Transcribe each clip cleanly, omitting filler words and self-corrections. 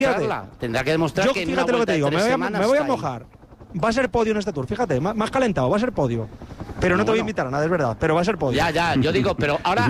Tendrá que demostrar yo, que en una fíjate lo que te vuelta digo, de me voy a mojar. Va a ser podio en este Tour, fíjate, más calentado, va a ser podio. Pero no te voy a invitar a nada, es verdad, pero va a ser podio. Ya, yo digo, pero ahora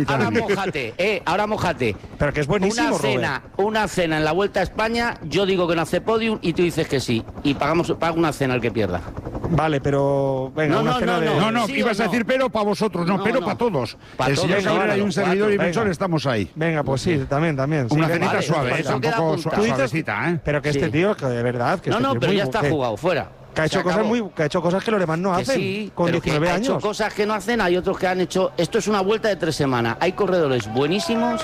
mójate, Pero que es buenísimo, una cena en la Vuelta a España, yo digo que no hace podium y tú dices que sí. Y paga una cena el que pierda. Vale, pero venga, No, ¿qué ibas a decir? Pero para vosotros, pero para todos. El señor Cabrera y un servidor y Melchor estamos ahí. Venga, pues sí, también. Una cenita suave, tampoco suavecita, ¿eh? Pero que este tío, que de verdad... que pero ya está jugado, fuera. Que ha hecho cosas que los demás no hacen, sí, con 19 años. Ha hecho cosas que no hacen, hay otros que han hecho... Esto es una vuelta de 3 semanas. Hay corredores buenísimos,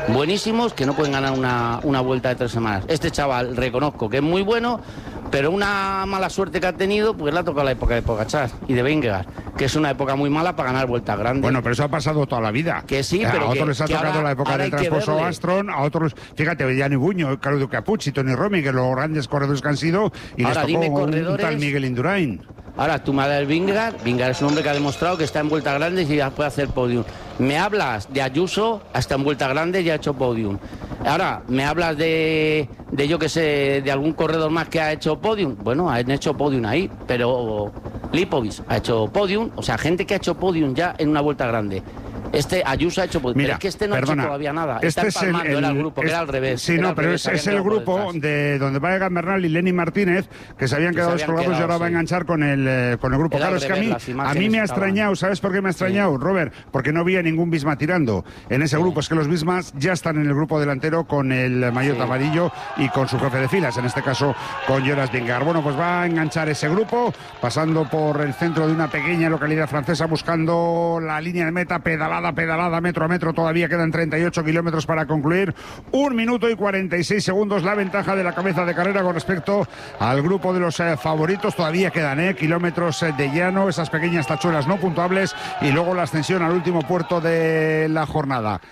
que no pueden ganar una vuelta de 3 semanas. Este chaval, reconozco que es muy bueno, pero una mala suerte que ha tenido, pues le ha tocado la época de Pogačar y de Vingegaard, que es una época muy mala para ganar vueltas grandes. Bueno, pero eso ha pasado toda la vida. Que sí, pero a otros les ha tocado la época del Transposo Astron, a otros, fíjate, Gianni Buño, Claudio Capucci, Tony Romi, que los grandes corredores que han sido, y ahora, les tocó un tal Miguel Indurain. Ahora, tú me hablas del Vingegaard es un hombre que ha demostrado que está en vueltas grandes y ya puede hacer podium. Me hablas de Ayuso, hasta en vueltas grandes ya ha hecho podium. Ahora, me hablas de yo que sé, de algún corredor más que ha hecho podium. Bueno, han hecho podium ahí, pero Lipovic ha hecho podium, o sea, gente que ha hecho podium ya en una vuelta grande. Ayuso ha hecho podium. Mira, pero es que no ha hecho todavía nada. Está empalmando, era el grupo, que era al revés. Sí, pero es el grupo de donde va Egan Bernal y Lenny Martínez, que se habían quedado descolgados y ahora va a enganchar con el grupo. Claro, es que a mí me ha extrañado, ¿sabes por qué me ha extrañado, Robert? Porque no había ningún Visma tirando en ese grupo. Es que los Vismas ya están en el grupo delantero con el maillot amarillo y con su jefe de filas, en este caso con Jonas Vingegaard. Bueno, pues va a enganchar ese grupo, pasando por el centro de una pequeña localidad francesa, buscando la línea de meta, pedalada metro a metro, todavía quedan 38 kilómetros para concluir, 1 minuto y 46 segundos la ventaja de la cabeza de carrera con respecto al grupo de los favoritos. Todavía quedan kilómetros de llano, esas pequeñas tachuelas no puntuables y luego la ascensión al último puerto de la jornada.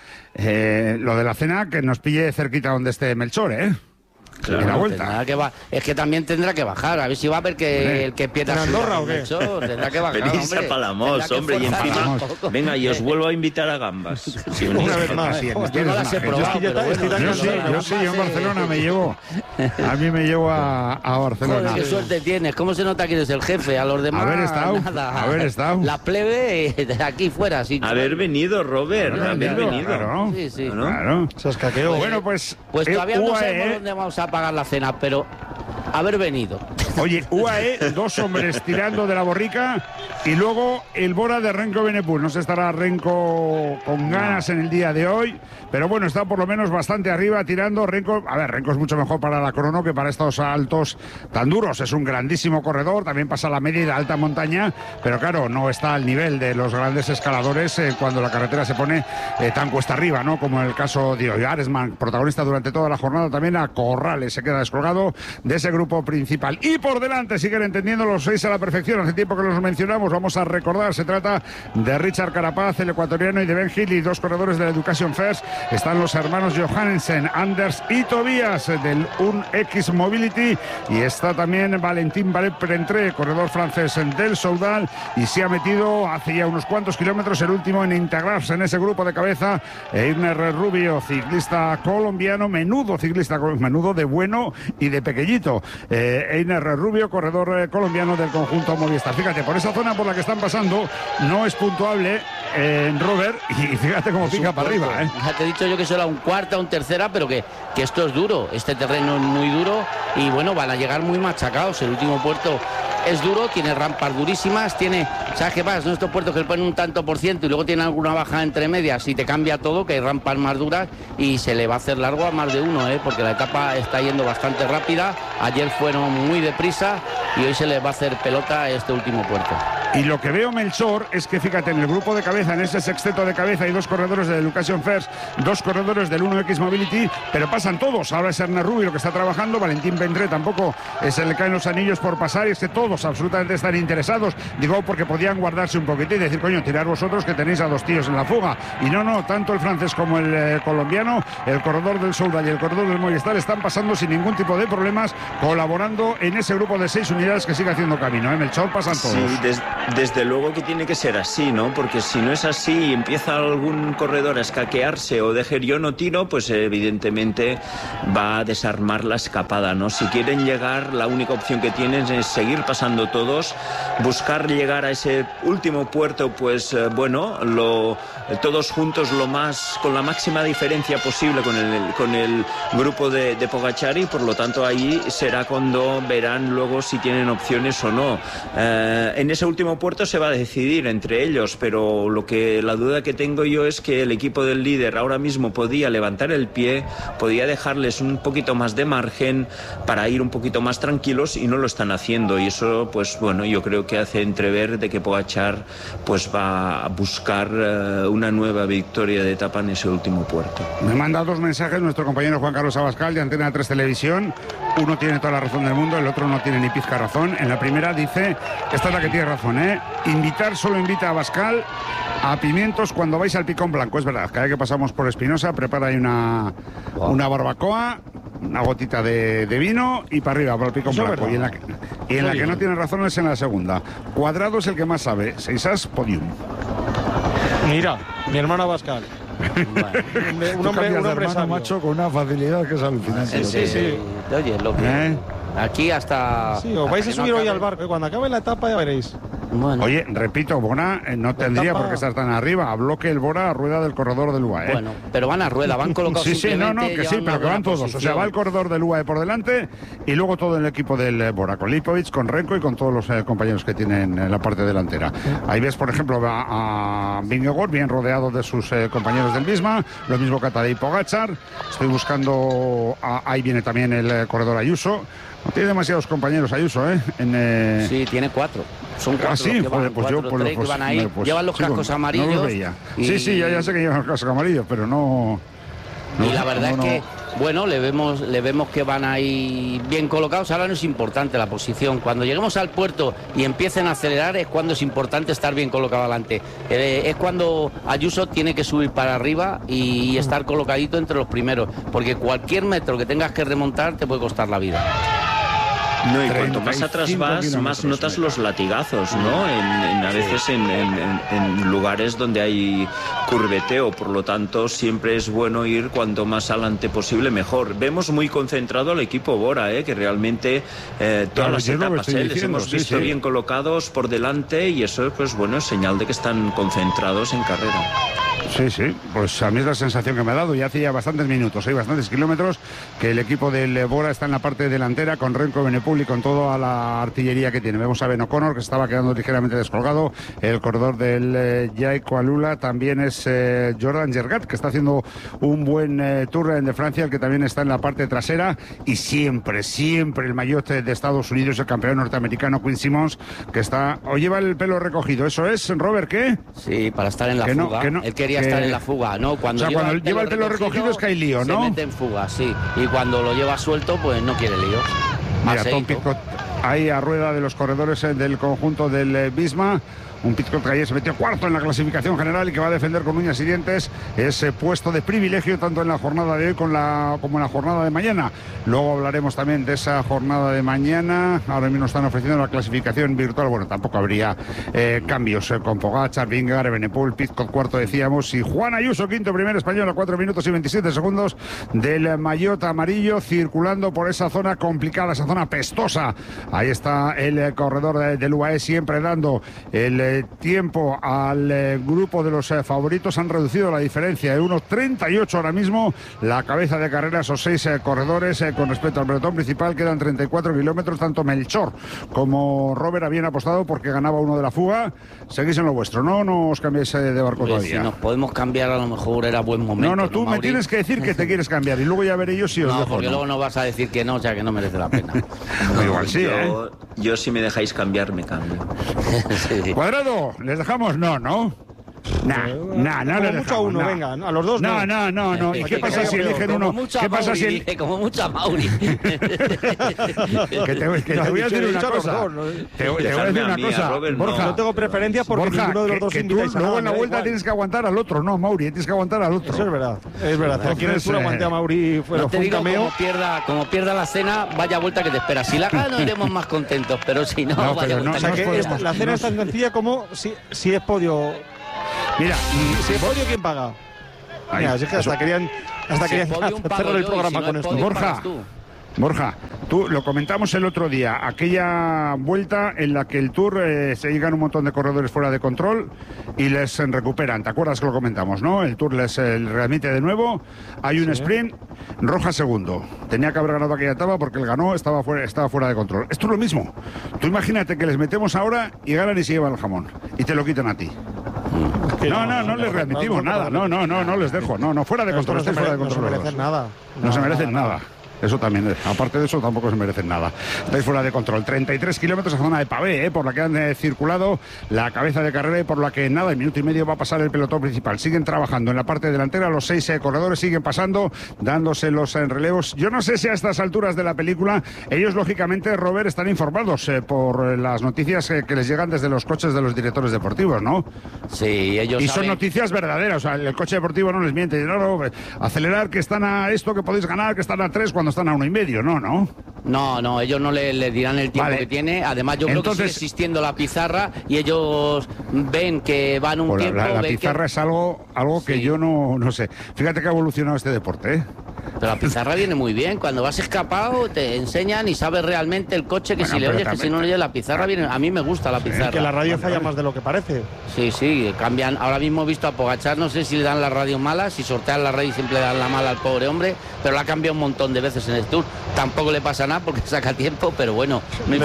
Lo de la cena, que nos pille cerquita donde esté Melchor, Claro, la vuelta. Es que también tendrá que bajar, a ver si va a ver que el que pierda ¿En Andorra o qué? Tendrá que bajar. Venís a Palamós, hombre, y encima. Venga, y os vuelvo a invitar a gambas. Sí, una vez más. Yo no las he probado. Yo en Barcelona me llevo. A mí me llevo a Barcelona. Joder, qué suerte tienes. ¿Cómo se nota que eres el jefe? A los demás. Haber estado. La plebe de aquí fuera, sí. Haber venido, Robert. Haber venido. Claro. Sí. Claro. Se escaqueó. Bueno, pues todavía no sabemos dónde vamos a pagar la cena, pero haber venido. Oye, UAE, 2 hombres tirando de la borrica y luego el Bora de Renko Benepul. No sé, estará Renko con ganas en el día de hoy, pero bueno, está por lo menos bastante arriba tirando. Renko es mucho mejor para la crono que para estos saltos tan duros. Es un grandísimo corredor, también pasa la media y la alta montaña, pero claro, no está al nivel de los grandes escaladores cuando la carretera se pone tan cuesta arriba, ¿no? Como en el caso de Aresman, protagonista durante toda la jornada, también a Corrales se queda descolgado de ese grupo principal. Y por delante siguen entendiendo los 6 a la perfección. Hace tiempo que los mencionamos, vamos a recordar, se trata de Richard Carapaz, el ecuatoriano, y de Ben Hill, y 2 corredores de la Education First. Están los hermanos Johannesen, Anders y Tobias del UNX Mobility, y está también Valentín Valet-Prentré, corredor francés del Soudal, y se ha metido hace ya unos cuantos kilómetros el último en integrarse en ese grupo de cabeza, Einer Rubio, ciclista colombiano, menudo de bueno y de pequeñito. Einer Rubio, corredor colombiano del conjunto Movistar. Fíjate, por esa zona por la que están pasando no es puntuable, Robert, y fíjate cómo pica para arriba. Ya te he dicho yo que será un cuarta, un tercera, pero que esto es duro, este terreno es muy duro y bueno, van a llegar muy machacados. El último puerto es duro, tiene rampas durísimas, ¿sabes qué pasa? Son estos puertos que le ponen un tanto por ciento y luego tienen alguna baja entre medias y te cambia todo, que hay rampas más duras y se le va a hacer largo a más de uno, porque la etapa está yendo bastante rápida. Ayer fueron muy deprisa y hoy se les va a hacer pelota a este último puerto. Y lo que veo, Melchor, es que fíjate, en el grupo de cabeza, en ese sexteto de cabeza, hay 2 corredores de Education First, 2 corredores del 1X Mobility, pero pasan todos. Ahora es Einer Rubio lo que está trabajando, Valentín Prentré tampoco se le caen los anillos por pasar, y es que todos absolutamente están interesados. Digo, porque podían guardarse un poquitín y decir, coño, tirar vosotros que tenéis a 2 tíos en la fuga. Y no, tanto el francés como el colombiano, el corredor del Soudal y el corredor del Movistar están pasando sin ningún tipo de problemas, colaborando en ese grupo de 6 unidades que sigue haciendo camino. Melchor, pasan todos. Sí, Desde luego que tiene que ser así, ¿no? Porque si no es así y empieza algún corredor a escaquearse o dejar yo no tiro, pues evidentemente va a desarmar la escapada, ¿no? Si quieren llegar, la única opción que tienen es seguir pasando todos, buscar llegar a ese último puerto, pues todos juntos con la máxima diferencia posible con el grupo de Pogačar, y por lo tanto ahí será cuando verán luego si tienen opciones o no. En ese último puerto se va a decidir entre ellos, pero la duda que tengo yo es que el equipo del líder ahora mismo podía levantar el pie, podía dejarles un poquito más de margen para ir un poquito más tranquilos, y no lo están haciendo, y eso pues yo creo que hace entrever de que Pogačar pues va a buscar una nueva victoria de etapa en ese último puerto. Me manda 2 mensajes nuestro compañero Juan Carlos Abascal de Antena 3 Televisión. Uno tiene toda la razón del mundo, el otro no tiene ni pizca razón. En la primera dice, esta es la que tiene razón, solo invita a Abascal a Pimientos cuando vais al Picón Blanco. Es verdad, cada vez que pasamos por Espinosa prepara ahí una barbacoa, una gotita de vino y para arriba, para el Picón Blanco. Y en la que no tiene razón es en la segunda. Cuadrado es el que más sabe. 6 podium. Mira, mi hermano Abascal. un hombre sabio, macho, con una facilidad que es alucinante. Sí. Oye, lo que... Aquí hasta... Sí, os vais a subir hoy al barco, cuando acabe la etapa ya veréis. Bueno. Oye, repito, Bora no tendría por qué estar tan arriba. Habló que el Bora a rueda del corredor del UAE. Bueno, pero van a rueda, van colocados pero que van todos. Posición. O sea, va el corredor del UAE por delante y luego todo el equipo del Bora, con Lipovic, con Renko y con todos los compañeros que tienen en la parte delantera. Ahí ves, por ejemplo, a Vingegaard bien rodeado de sus compañeros del Visma, lo mismo que Tadej Pogačar. Estoy buscando, ahí viene también el corredor Ayuso. No tiene demasiados compañeros Ayuso, Sí, tiene 4. Son 4 sí, que van, que van ahí. Llevan los cascos amarillos. No los veía. Sí, ya sé que llevan los cascos amarillos, pero no... Y la verdad es que, le vemos que van ahí bien colocados. Ahora no es importante la posición. Cuando lleguemos al puerto y empiecen a acelerar es cuando es importante estar bien colocado adelante. Es cuando Ayuso tiene que subir para arriba y estar colocadito entre los primeros, porque cualquier metro que tengas que remontar te puede costar la vida. No, y cuanto más atrás vas, más notas los latigazos, ¿no? A veces en lugares donde hay curveteo, por lo tanto siempre es bueno ir cuanto más adelante posible mejor. Vemos muy concentrado al equipo Bora, que realmente todas las etapas les hemos visto bien colocados por delante, y eso pues es señal de que están concentrados en carrera. Sí, pues a mí es la sensación que me ha dado. Ya hace ya bastantes minutos, bastantes kilómetros, que el equipo del Bora está en la parte delantera con Renko Evenepoel y con toda la artillería que tiene. Vemos a Ben O'Connor, que estaba quedando ligeramente descolgado. El corredor del Jaico Alula también es Jordan Gergat, que está haciendo un buen Tour de Francia, el que también está en la parte trasera. Y siempre el maillot de Estados Unidos, el campeón norteamericano Quinn Simmons, que está... O lleva el pelo recogido. ¿Eso es, Robert, qué? Sí, para estar en la fuga. Él quería estar en la fuga, ¿no? Cuando lleva el pelo recogido es que hay lío, ¿no? Se mete en fuga, sí. Y cuando lo lleva suelto, pues no quiere lío. Mira, Tom Pitcock ahí a rueda de los corredores del conjunto del Visma. Un Pitcock que ayer se metió cuarto en la clasificación general y que va a defender con uñas y dientes ese puesto de privilegio tanto en la jornada de hoy como en la jornada de mañana. Luego hablaremos también de esa jornada de mañana. Ahora mismo están ofreciendo la clasificación virtual. Bueno, tampoco habría cambios con Pogačar, Vingegaard, Evenepoel, Pitcock cuarto decíamos, y Juan Ayuso quinto, primer español a 4 minutos y 27 segundos del maillot amarillo, circulando por esa zona complicada, esa zona pestosa. Ahí está el corredor del UAE siempre dando el tiempo al grupo de los favoritos. Han reducido la diferencia de 1.38 ahora mismo la cabeza de carrera, esos 6 corredores con respecto al pelotón principal. Quedan 34 kilómetros. Tanto Melchor como Robert habían apostado porque ganaba uno de la fuga. Seguís en lo vuestro, no os cambiéis de barco todavía. Si nos podemos cambiar, a lo mejor era buen momento. No, tú me tienes que decir que te quieres cambiar y luego ya veré yo si os dejo. Porque luego no vas a decir que no, o sea que no merece la pena. Igual sí, yo si me dejáis cambiar, me cambio. Sí. Cuadrado, ¿les dejamos? No. No le mucho a uno, dejamos, venga, a los dos no. No. ¿Y qué pasa si eligen uno? ¿Qué pasa si como mucho a Mauri? Que te voy a decir una cosa. Te voy a decir una cosa, Borja. No tengo preferencias porque ninguno de los dos invitáis a nada. Luego en la vuelta tienes que aguantar al otro, no, Mauri, tienes que aguantar al otro. Eso es verdad, es verdad. Aquí en el sur aguanté a Mauri, fue un cameo. Como pierda la cena, vaya vuelta que te espera. Si la gana, iremos más contentos, pero si no, vaya vuelta. O sea que la cena es tan sencilla como si es podio. Mira, si es podio, ¿quién paga? Mira, es que hasta querían cerrar el programa con esto. Borja, tú lo comentamos el otro día, aquella vuelta en la que el Tour se llegan un montón de corredores fuera de control y les recuperan. ¿Te acuerdas que lo comentamos, no? El Tour les remite de nuevo, hay un sprint, Roja segundo. Tenía que haber ganado aquella etapa porque el ganó, estaba fuera de control. Esto es lo mismo. Tú imagínate que les metemos ahora y ganan y se llevan el jamón y te lo quitan a ti. No les readmitimos nada. No les dejo. No, fuera de control. No se merecen nada. No se merecen nada. Eso también, aparte de eso, tampoco se merecen nada. Estáis fuera de control. 33 kilómetros a zona de pavé, por la que han circulado la cabeza de carrera y por la que nada, en minuto y medio va a pasar el pelotón principal. Siguen trabajando en la parte delantera, los 6 corredores siguen pasando, dándose los relevos. Yo no sé si a estas alturas de la película, ellos lógicamente, Robert, están informados por las noticias que les llegan desde los coches de los directores deportivos, ¿no? Sí, ellos y son noticias verdaderas, o sea, el coche deportivo no les miente. No, acelerar, que están a esto, que podéis ganar, que están a 3 cuando están a 1,5, No, ellos no le dirán el tiempo que tiene. Además, yo creo que sigue existiendo la pizarra y ellos ven que van un tiempo. La pizarra es algo que yo no sé. Fíjate que ha evolucionado este deporte, ¿eh? Pero la pizarra viene muy bien. Cuando vas escapado te enseñan y sabes realmente el coche que si le oyes, que si no le oyes, la pizarra viene. A mí me gusta la pizarra. Que la radio falla más de lo que parece. Sí, cambian. Ahora mismo he visto a Pogačar, no sé si le dan la radio mala, si sortean la radio y siempre le dan la mala al pobre hombre, pero la ha cambiado un montón de veces en el Tour. Tampoco le pasa nada porque saca tiempo, pero bueno.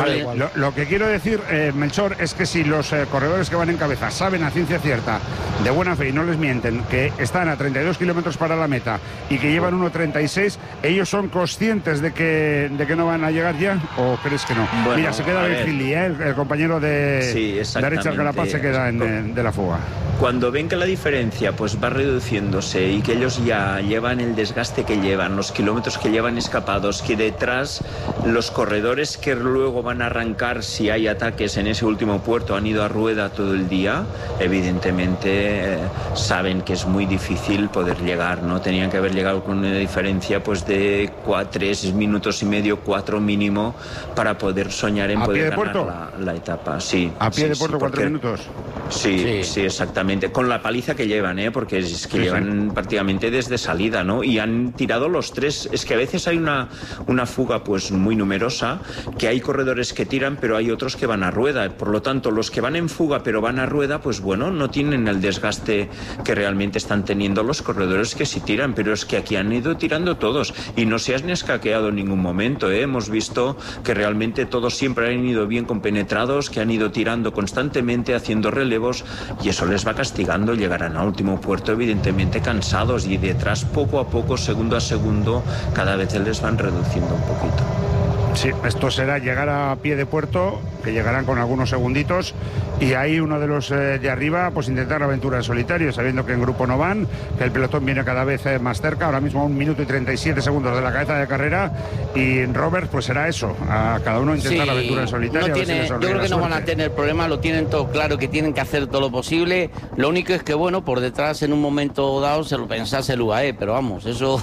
Lo que quiero decir, Melchor, es que si los corredores que van en cabeza saben a ciencia cierta, de buena fe y no les mienten, que están a 32 kilómetros para la meta y que llevan 1,36, ¿ellos son conscientes de que no van a llegar ya? ¿O crees que no? Bueno, mira, se queda Virgili, el compañero de Richard Carapaz se queda de la fuga. Cuando ven que la diferencia pues va reduciéndose y que ellos ya llevan el desgaste que llevan, los kilómetros que llevan escapados, que detrás los corredores que luego van a arrancar si hay ataques en ese último puerto han ido a rueda todo el día, evidentemente saben que es muy difícil poder llegar, ¿no? Tenían que haber llegado con una diferencia pues de 3 minutos y medio, 4 mínimo, para poder soñar en poder ganar la etapa. Sí, a pie de puerto, 4 minutos. Sí, exactamente. Con la paliza que llevan, porque es que llevan prácticamente desde salida, ¿no? Y han tirado los 3. Es que a veces hay una fuga pues muy numerosa, que hay corredores que tiran, pero hay otros que van a rueda. Por lo tanto, los que van en fuga pero van a rueda, pues bueno, no tienen el desgaste que realmente están teniendo los corredores que sí tiran. Pero es que aquí han ido tirando todos y no se han escaqueado en ningún momento, Hemos visto que realmente todos siempre han ido bien compenetrados, que han ido tirando constantemente, haciendo relevos, y eso les va castigando. Llegarán al último puerto evidentemente cansados y detrás poco a poco, segundo a segundo, cada vez les van reduciendo un poquito. Sí, esto será llegar a pie de puerto, que llegarán con algunos segunditos, y ahí uno de los de arriba pues intentar la aventura en solitario, sabiendo que en grupo no van, que el pelotón viene cada vez más cerca, ahora mismo a 1 minuto y 37 segundos de la cabeza de carrera, y Robert pues será eso, a cada uno intentar la aventura en solitario. Yo creo que no van a tener problema, lo tienen todo claro, que tienen que hacer todo lo posible. Lo único es que bueno, por detrás en un momento dado se lo pensase el UAE, pero vamos, eso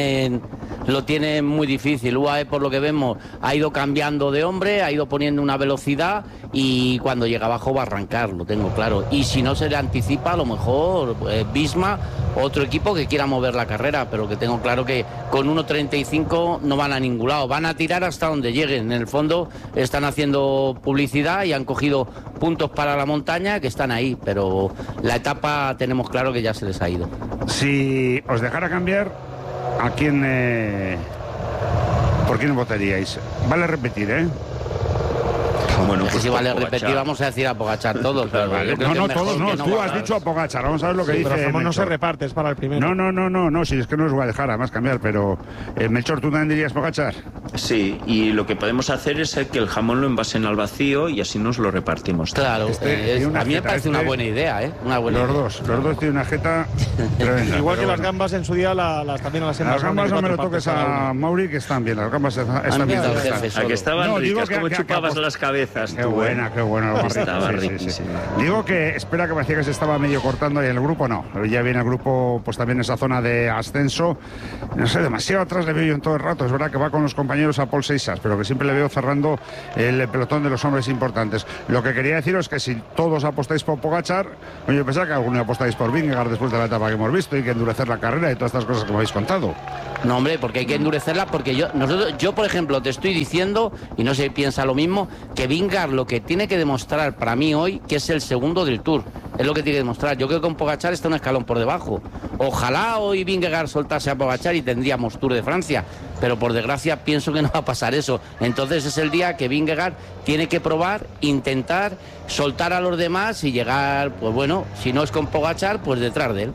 lo tienen muy difícil. UAE, por lo que vemos, ha ido cambiando de hombre, ha ido poniendo una velocidad y cuando llega abajo va a arrancar, lo tengo claro. Y si no se le anticipa, a lo mejor Visma, otro equipo que quiera mover la carrera, pero que tengo claro que con 1.35 no van a ningún lado, van a tirar hasta donde lleguen. En el fondo están haciendo publicidad y han cogido puntos para la montaña que están ahí, pero la etapa tenemos claro que ya se les ha ido. Si os dejara cambiar, ¿a quién... ¿por quién votaríais? Vale repetir, Bueno, pues si vale repetir, vamos a decir a Pogačar todos. Vale. No, todos no. Tú has dicho a Pogačar. Vamos a ver lo que dice. Pero Melchor. no se reparte, es para el primero. No, si es que no os voy a dejar además cambiar, pero Melchor, ¿tú también dirías Pogačar? Sí, y lo que podemos hacer es que el jamón lo envasen al vacío y así nos lo repartimos. Claro, a mí me parece una buena idea, ¿eh? Una buena idea. Los dos tienen una jeta tremenda. Igual que las gambas en su día también las Las gambas no me lo toques a Mauri, que están bien. Las gambas están bien. A que estaban ricas, como chupabas las cabezas. Qué buena. Estaba riquísima. Digo que espera, que parecía que se estaba medio cortando ahí en el grupo, no. Ya viene el grupo, pues también en esa zona de ascenso. No sé, demasiado atrás le veo yo en todo el rato. Es verdad que va con los compañeros a Pol Seixas, pero que siempre le veo cerrando el pelotón de los hombres importantes. Lo que quería deciros es que si todos apostáis por Pogačar, yo pensaba que alguno apostáis por Vingegaard después de la etapa que hemos visto y que endurecer la carrera y todas estas cosas que me habéis contado. No, hombre, porque hay que endurecerla, porque yo, por ejemplo, te estoy diciendo, y no sé si piensa lo mismo, que Vingegaard lo que tiene que demostrar para mí hoy, que es el segundo del Tour, es lo que tiene que demostrar. Yo creo que con Pogačar está un escalón por debajo. Ojalá hoy Vingegaard soltase a Pogačar y tendríamos Tour de Francia, pero por desgracia pienso que no va a pasar eso. Entonces es el día que Vingegaard tiene que probar, intentar soltar a los demás y llegar, pues bueno, si no es con Pogačar, pues detrás de él.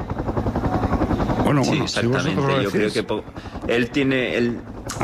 Bueno, sí, exactamente. Si yo creo que él tiene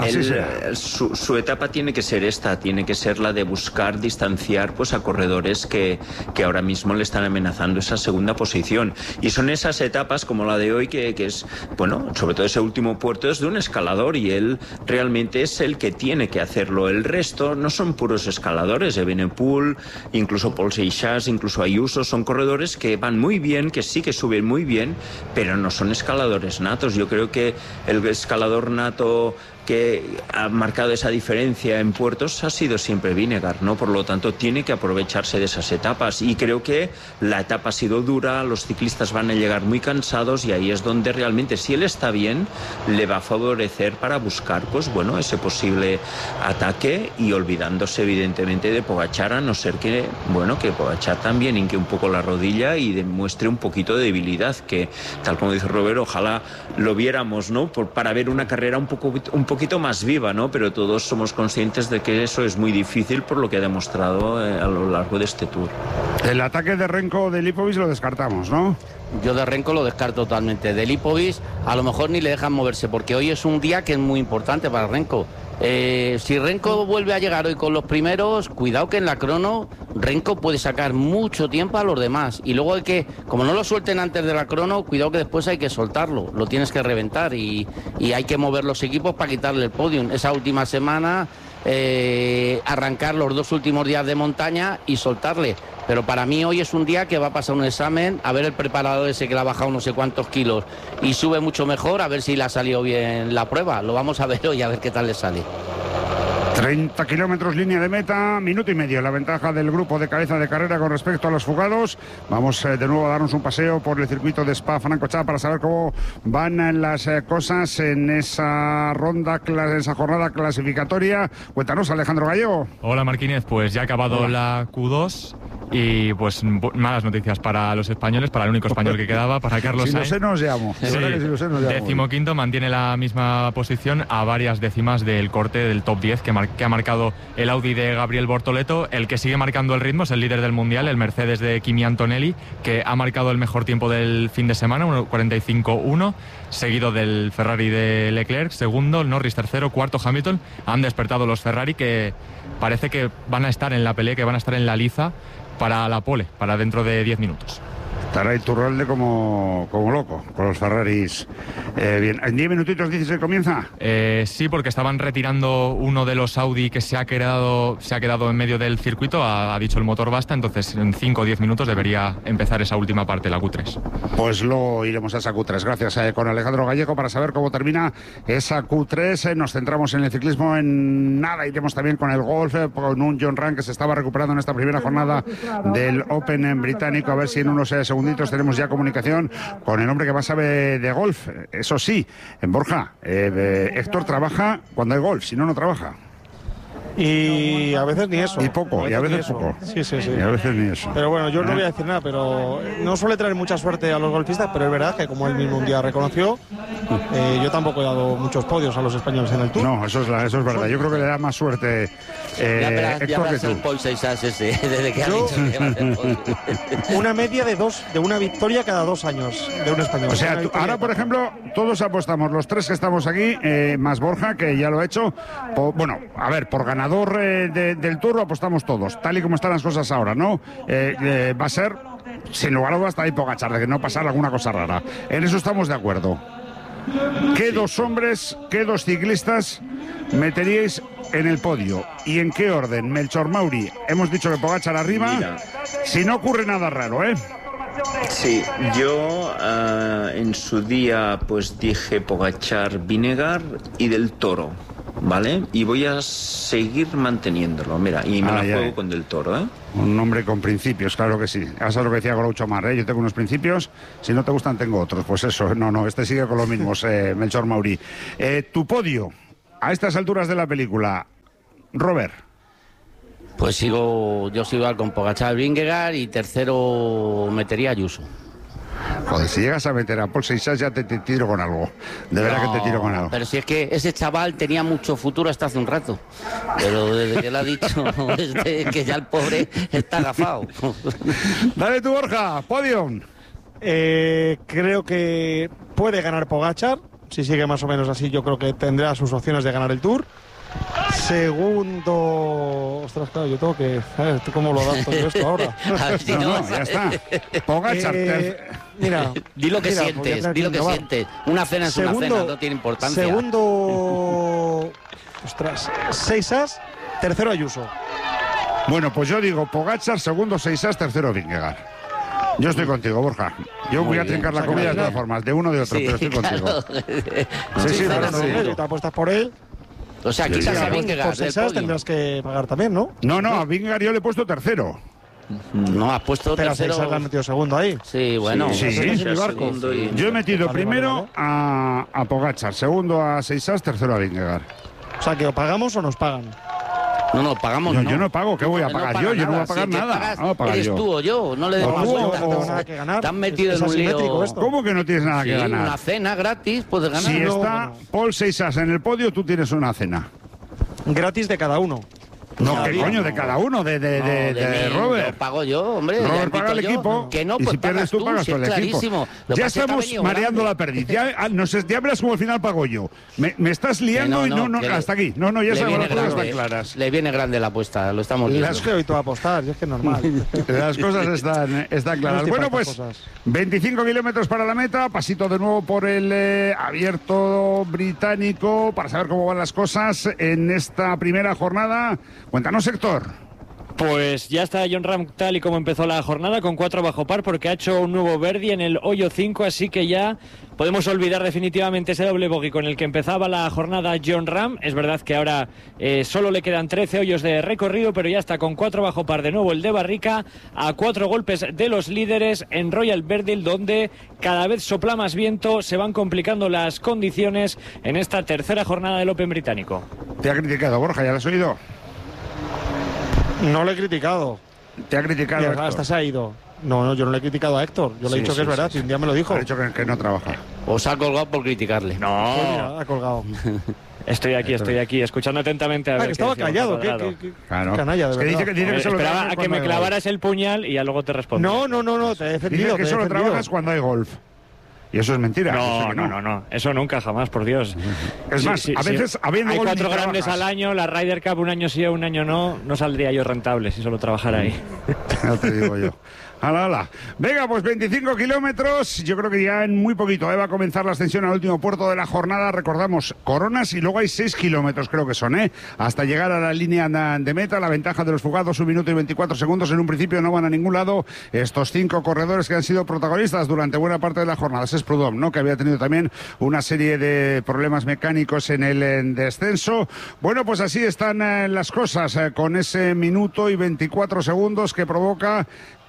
su etapa tiene que ser esta, tiene que ser la de buscar distanciar pues a corredores que ahora mismo le están amenazando esa segunda posición. Y son esas etapas como la de hoy que es, bueno, sobre todo ese último puerto es de un escalador y él realmente es el que tiene que hacerlo. El resto no son puros escaladores. Evenepoel, incluso Pol Seixas, incluso Ayuso, son corredores que van muy bien, que sí que suben muy bien, pero no son escaladores natos. Yo creo que el escalador nato que ha marcado esa diferencia en puertos ha sido siempre Vingegaard, ¿no? Por lo tanto, tiene que aprovecharse de esas etapas y creo que la etapa ha sido dura, los ciclistas van a llegar muy cansados y ahí es donde realmente, si él está bien, le va a favorecer para buscar, pues bueno, ese posible ataque y olvidándose evidentemente de Pogačar, a no ser que, bueno, que Pogačar también hinque un poco la rodilla y demuestre un poquito de debilidad, que tal como dice Robert, ojalá lo viéramos, ¿no? Para ver una carrera un poquito más viva, ¿no? Pero todos somos conscientes de que eso es muy difícil por lo que ha demostrado a lo largo de este Tour. El ataque de Renko de Lipovic lo descartamos, ¿no? Yo de Renko lo descarto totalmente. De Lipovic a lo mejor ni le dejan moverse, porque hoy es un día que es muy importante para Renko. Si Renko vuelve a llegar hoy con los primeros, cuidado que en la crono Renko puede sacar mucho tiempo a los demás. Y luego hay que, como no lo suelten antes de la crono, cuidado que después hay que soltarlo. Lo tienes que reventar y hay que mover los equipos para quitarle el podium. Esa última semana, arrancar los 2 últimos días de montaña y soltarle. Pero para mí hoy es un día que va a pasar un examen, a ver el preparador ese que le ha bajado no sé cuántos kilos y sube mucho mejor, a ver si le ha salido bien la prueba. Lo vamos a ver hoy, a ver qué tal le sale. 30 kilómetros línea de meta, minuto y medio la ventaja del grupo de cabeza de carrera con respecto a los fugados. Vamos de nuevo a darnos un paseo por el circuito de Spa-Francorchamps para saber cómo van las cosas en esa esa jornada clasificatoria. Cuéntanos, Alejandro Gallego. Hola, Marquínez, pues ya ha acabado la Q2 y pues malas noticias para los españoles, para el único español que quedaba, para Carlos Sainz. Si lo sé, nos llamo. Sí, 15º, mantiene la misma posición a varias décimas del corte del top 10 que ha marcado el Audi de Gabriel Bortoleto. El que sigue marcando el ritmo es el líder del Mundial, el Mercedes de Kimi Antonelli, que ha marcado el mejor tiempo del fin de semana, 1:45.1, seguido del Ferrari de Leclerc, segundo, el Norris tercero, cuarto Hamilton. Han despertado los Ferrari, que parece que van a estar en la pelea, que van a estar en la liza para la pole, para dentro de 10 minutos. Estará Iturralde como loco con los Ferraris. Bien, ¿en 10 minutitos dices que comienza? Sí, porque estaban retirando uno de los Audi que se ha quedado en medio del circuito, ha dicho el motor basta, entonces en 5 o 10 minutos debería empezar esa última parte, la Q3. Pues lo iremos a esa Q3. Gracias con Alejandro Gallego para saber cómo termina esa Q3. Nos centramos en el ciclismo, en nada, iremos también con el golf, con un John Ram que se estaba recuperando en esta primera jornada del Open británico, a ver si en unos segunditos tenemos ya comunicación con el hombre que más sabe de golf. Eso sí, en Borja, Héctor trabaja cuando hay golf, si no, no trabaja. Y a veces ni eso. Y poco, y a veces poco. Sí. Y a veces ni eso. Pero bueno, yo no voy a decir nada, pero no suele traer mucha suerte a los golfistas, pero es verdad que como él mismo un día reconoció, yo tampoco he dado muchos podios a los españoles en el Tour. No, eso es verdad. Yo creo que le da más suerte Héctor que tú. El Paul Seixas ese, desde que ha dicho que va a hacer podio. Una media de una victoria cada 2 años de un español. O sea, ahora, por ejemplo, todos apostamos, los 3 que estamos aquí, más Borja, que ya lo ha hecho. Por ganador del Tour apostamos todos, tal y como están las cosas ahora, ¿no? Va a ser, sin lugar a dudas, hasta ahí Pogačar, de que no pasar alguna cosa rara. En eso estamos de acuerdo. ¿Qué 2 hombres, qué 2 ciclistas meteríais en el podio? ¿Y en qué orden? Melchor, Mauri, hemos dicho que Pogačar arriba. Mira. Si no ocurre nada raro, ¿eh? Sí, yo en su día pues dije Pogačar, Vingegaard y Del Toro, ¿vale? Y voy a seguir manteniéndolo, mira, y me la juego con Del Toro, ¿eh? Un hombre con principios, claro que sí. Eso es lo que decía Groucho Mar, ¿eh? Yo tengo unos principios, si no te gustan tengo otros. Pues eso, no, este sigue con los mismos, Melchor, Mauri. Tu podio, a estas alturas de la película, Robert. Pues yo sigo con Pogačar, Vingegaard y tercero metería a Ayuso. Joder, si llegas a meter a Paul Seixas ya te tiro con algo. De verdad que te tiro con algo. Pero si es que ese chaval tenía mucho futuro hasta hace un rato. Pero desde que lo ha dicho, que ya el pobre está agafado. Dale tú, Borja, podium. Creo que puede ganar Pogačar. Si sigue más o menos así, yo creo que tendrá sus opciones de ganar el Tour. Segundo... Ostras, claro, yo tengo que... ¿Cómo lo adapto yo esto ahora? No, ya está. Pogačar. Mira, di lo que sientes. Una cena es una cena, no tiene importancia. Segundo... Ostras, Seixas, tercero Ayuso. Bueno, pues yo digo Pogačar, segundo Seixas, tercero Vingegaard. Yo estoy contigo, Borja. Yo voy a trincar la comida de todas formas, de uno o de otro, pero estoy contigo. Sí, pero te apuestas por él. O sea, quitas a Vingegaard del podio. Tendrás que pagar también, ¿no? No, a Vingegaard yo le he puesto tercero. No, has puesto pero tercero. Pero le han metido segundo ahí. Sí, bueno. Sí. Yo he metido primero a Pogačar, segundo a Seixas, tercero a Vingegaard. O sea, que o pagamos o nos pagan. No, pagamos yo no pago, ¿qué voy a pagar yo? Yo no voy a pagar nada. No, eres tú o yo, no le demos vuelta. No tengo nada que ganar. Te han metido en un lío. ¿Cómo que no tienes nada que ganar? Una cena gratis, puedes ganar. Si está Paul Seixas en el podio, tú tienes una cena. Gratis de cada uno. No, ¿qué coño? De cada uno, de Robert. Lo pago yo, hombre. Robert paga el equipo. Que no, y pues si pierdes tú, pagas tú el equipo. Ya estamos mareando la perdiz. Ya verás como al final pago yo. Me estás liando y no, hasta aquí. No, ya sabemos, las cosas están claras. Le viene grande la apuesta, lo estamos viendo. Es que hoy tú vas a apostar, es que es normal. Las cosas están claras. Bueno, pues 25 kilómetros para la meta. Pasito de nuevo por el abierto británico para saber cómo van las cosas en esta primera jornada. Cuéntanos, Héctor. Pues ya está Jon Rahm tal y como empezó la jornada, con 4 bajo par, porque ha hecho un nuevo birdie en el hoyo 5, así que ya podemos olvidar definitivamente ese doble bogey con el que empezaba la jornada Jon Rahm. Es verdad que ahora solo le quedan 13 hoyos de recorrido, pero ya está con 4 bajo par de nuevo el de Barrica, a 4 golpes de los líderes en Royal Verdil, donde cada vez sopla más viento, se van complicando las condiciones en esta tercera jornada del Open británico. Te ha criticado, Borja, ¿ya lo has oído? No le he criticado. Te ha criticado Héctor. Hasta se ha ido. No, yo no le he criticado a Héctor. Yo le he dicho que es verdad, si un día me lo dijo. Ha dicho que no trabaja. Os ha colgado por criticarle. No. Pues mira, ha colgado. Estoy aquí, escuchando atentamente a ver. Que estaba callado, qué canalla, de verdad. Dice que solo esperaba a que me clavaras el puñal y ya luego te respondo. No, te he defendido. Dice que solo trabajas cuando hay golf. Y eso es mentira. No. Eso nunca, jamás, por Dios. Es más, a veces habiendo hay 4 grandes al año, la Ryder Cup un año sí, un año no saldría yo rentable si solo trabajara ahí. Ya te digo yo. Ala. Venga, pues 25 kilómetros. Yo creo que ya en muy poquito va a comenzar la ascensión al último puerto de la jornada. Recordamos, Coronas, y luego hay 6 kilómetros, creo que son, hasta llegar a la línea de meta. La ventaja de los fugados, 1 minuto y 24 segundos. En un principio no van a ningún lado estos 5 corredores que han sido protagonistas durante buena parte de la jornada. Es Prudhomme, ¿no?, que había tenido también una serie de problemas mecánicos en el descenso. Bueno, pues así están las cosas, con ese minuto y 24 segundos que provoca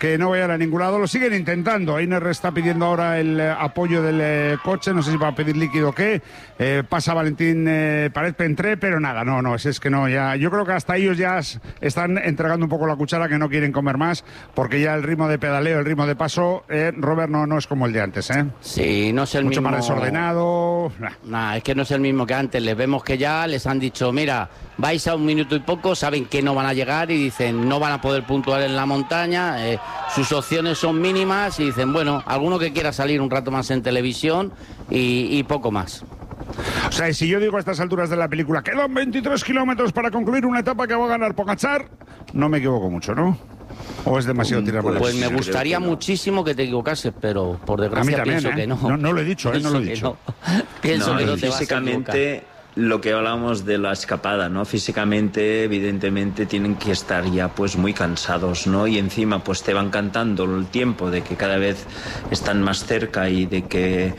que no vayan a ningún lado. Lo siguen intentando. Einer está pidiendo ahora el apoyo del coche, no sé si va a pedir líquido o qué. Pasa Valentín Pared Pentré, pero nada, no, es que no, ya. Yo creo que hasta ellos ya están entregando un poco la cuchara, que no quieren comer más, porque ya el ritmo de pedaleo, el ritmo de paso, Robert, no es como el de antes, ¿eh? Sí, no es el mucho mismo. Más desordenado. Nah, es que no es el mismo que antes. Les vemos que ya les han dicho, mira, vais a 1 minuto y poco, saben que no van a llegar y dicen, no van a poder puntuar en la montaña, sus opciones son mínimas y dicen, bueno, alguno que quiera salir un rato más en televisión y poco más. O sea, si yo digo a estas alturas de la película, quedan 23 kilómetros para concluir una etapa que va a ganar Pogačar, no me equivoco mucho, ¿no? ¿O es demasiado tirar por la Pues me gustaría muchísimo que te equivocases, pero por desgracia también, pienso que no. No lo he dicho, no lo he dicho. Pienso que no te vas a equivocar. Lo que hablábamos de la escapada, ¿no? Físicamente, evidentemente, tienen que estar ya pues muy cansados, ¿no? Y encima pues te van cantando el tiempo de que cada vez están más cerca y de que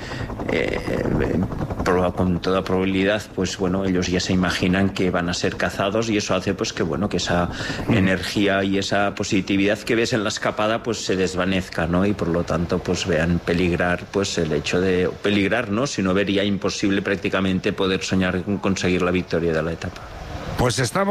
con toda probabilidad, pues bueno, ellos ya se imaginan que van a ser cazados y eso hace pues que bueno, que esa energía y esa positividad que ves en la escapada pues se desvanezca, ¿no? Y por lo tanto pues vean peligrar pues el hecho de peligrar, ¿no? Sino ver ya imposible prácticamente poder soñar con conseguir la victoria de la etapa. Pues estamos